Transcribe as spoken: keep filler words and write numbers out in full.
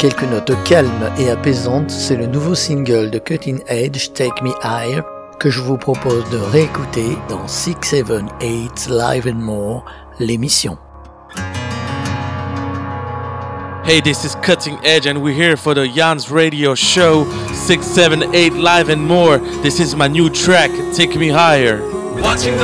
quelques notes calmes et apaisantes, c'est le nouveau single de Cutting Edge, Take Me Higher, que je vous propose de réécouter dans six sept eight Live and More, l'émission. Hey, this is Cutting Edge and we're here for the Jan's Radio Show six seven eight Live and More. This is my new track, Take Me Higher. Watching the